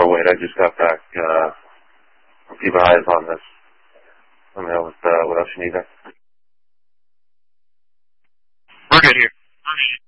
wait. I just got back. I'll keep eyes on this. Let me know what else you need there. We're good here.